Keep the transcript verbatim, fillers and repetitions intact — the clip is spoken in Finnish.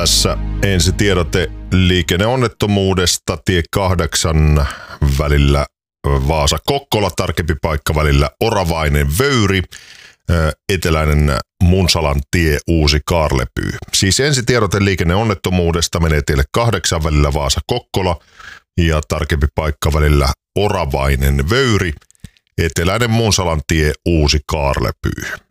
Tässä ensitiedote liikenneonnettomuudesta tie kahdeksan välillä Vaasa-Kokkola, tarkempi paikka välillä Oravainen-Vöyri, eteläinen Munsalan tie Uusi Kaarlepyy. Siis ensitiedote liikenneonnettomuudesta menee tielle kahdeksan välillä Vaasa-Kokkola ja tarkempi paikka välillä Oravainen-Vöyri, eteläinen Munsalan tie Uusi Kaarlepyy.